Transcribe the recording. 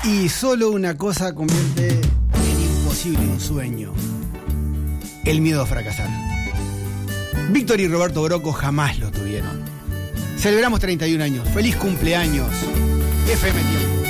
Y solo una cosa convierte en imposible un sueño: el miedo a fracasar. Víctor y Roberto Broco jamás lo tuvieron. Celebramos 31 años. ¡Feliz cumpleaños! FM Tiempo.